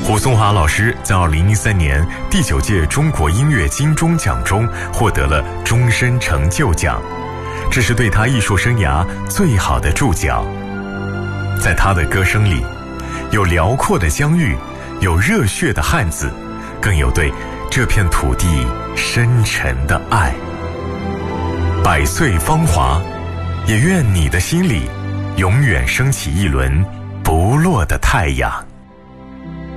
胡松华老师在2013年第9届中国音乐金钟奖中获得了终身成就奖，这是对他艺术生涯最好的注脚。在他的歌声里，有辽阔的疆域，有热血的汉子，更有对这片土地深沉的爱。百岁芳华，也愿你的心里永远升起一轮不落的太阳。